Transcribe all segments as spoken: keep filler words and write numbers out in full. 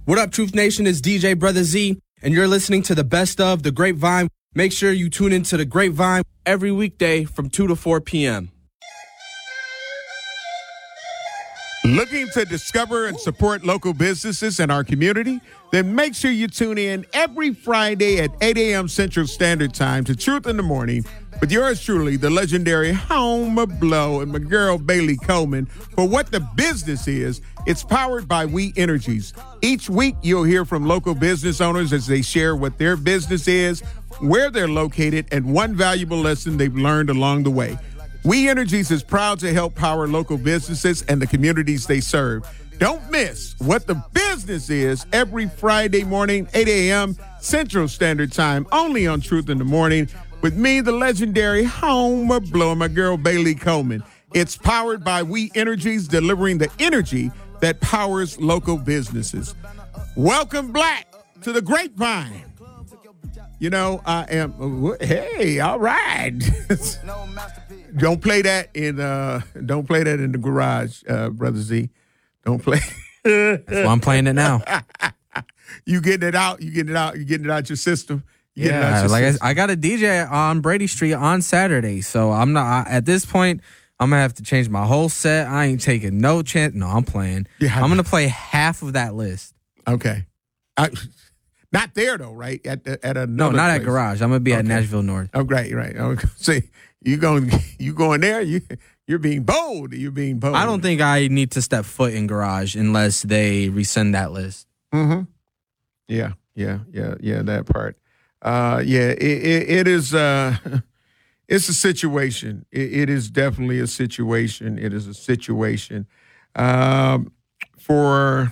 What up, Truth Nation? It's D J Brother Z, and you're listening to the best of The Grapevine. Make sure you tune into The Grapevine every weekday from two to four p.m. Looking to discover and support local businesses in our community? Then make sure you tune in every Friday at eight a.m. Central Standard Time to Truth in the Morning with yours truly, the legendary Homer Blow and my girl Bailey Coleman. For What the Business Is, it's powered by We Energies. Each week, you'll hear from local business owners as they share what their business is, where they're located, and one valuable lesson they've learned along the way. We Energies is proud to help power local businesses and the communities they serve. Don't miss What the Business Is every Friday morning, eight a.m. Central Standard Time, only on Truth in the Morning, with me, the legendary Homer Blow, and my girl Bailey Coleman. It's powered by We Energies, delivering the energy that powers local businesses. Welcome, Black, to the Grapevine. You know, I am, hey, all right. Don't play that in, uh, don't play that in the garage, uh, Brother Z. Don't play. That's why I'm playing it now. You getting it out, you getting it out, you getting it out your system. You yeah, your like system. I, I got a D J on Brady Street on Saturday, so I'm not, I, at this point, I'm going to have to change my whole set. I ain't taking no chance. No, I'm playing. Yeah, I'm going to play half of that list. Okay. I, not there, though, right? At the, at another No, not place. at Garage. I'm going to be okay. at Nashville North. Oh, great, right. I was gonna say, you going, you going there, you, you're being bold. You're being bold. I don't think I need to step foot in Garage unless they resend that list. Mm-hmm. Yeah, yeah, yeah, yeah, that part. Uh, yeah, it, it, it is... Uh, It's a situation. It, it is definitely a situation. It is a situation. Um, for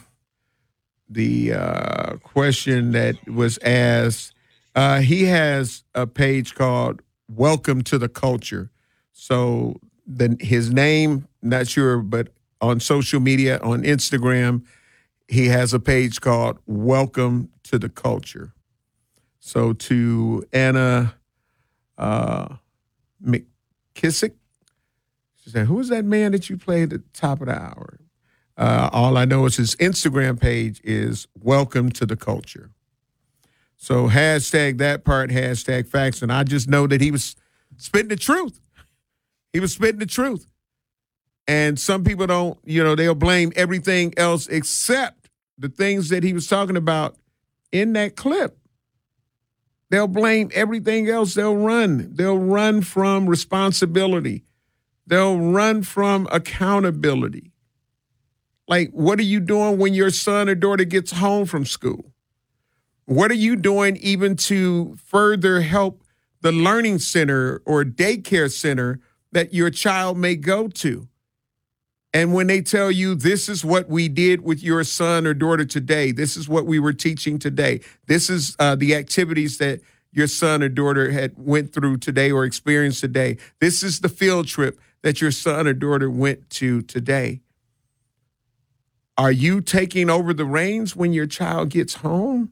the uh, question that was asked, uh, he has a page called Welcome to the Culture. So the, his name, not sure, but on social media, on Instagram, he has a page called Welcome to the Culture. So to Anna... Uh, McKissick. She said, who is that man that you played at the top of the hour? Uh, all I know is his Instagram page is Welcome to the Culture. So hashtag that part, hashtag facts. And I just know that he was spitting the truth. He was spitting the truth. And some people don't, you know, they'll blame everything else except the things that he was talking about in that clip. They'll blame everything else. They'll run. They'll run from responsibility. They'll run from accountability. Like, what are you doing when your son or daughter gets home from school? What are you doing even to further help the learning center or daycare center that your child may go to? And when they tell you, this is what we did with your son or daughter today, this is what we were teaching today, this is uh, the activities that your son or daughter had went through today or experienced today, this is the field trip that your son or daughter went to today. Are you taking over the reins when your child gets home?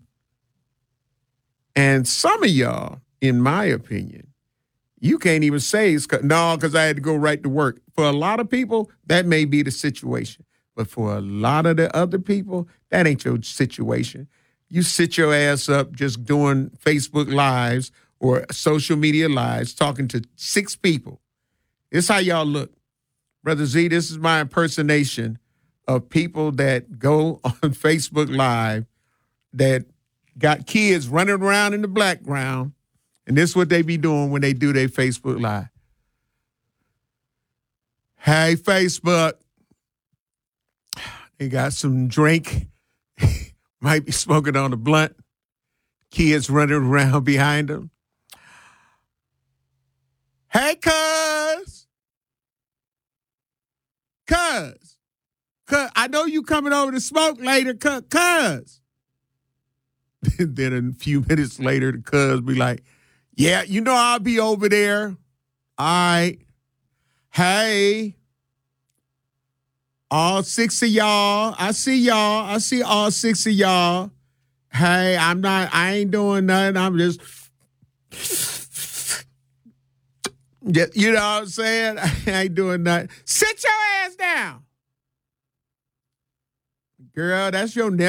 And some of y'all, in my opinion, you can't even say, it's no, because I had to go right to work. For a lot of people, that may be the situation. But for a lot of the other people, that ain't your situation. You sit your ass up just doing Facebook Lives or social media lives, talking to six people. This is how y'all look. Brother Z, this is my impersonation of people that go on Facebook Live that got kids running around in the background. And this is what they be doing when they do their Facebook Live. Hey, Facebook. They got some drink. Might be smoking on a blunt. Kids running around behind them. Hey, cuz. Cuz. Cuz. I know you coming over to smoke later, cuz. Cuz. Then a few minutes later, the cuz be like, yeah, you know I'll be over there. All right. Hey. All six of y'all. I see y'all. I see all six of y'all. Hey, I'm not, I ain't doing nothing. I'm just, you know what I'm saying? I ain't doing nothing. Sit your ass down. Girl, that's your nephew.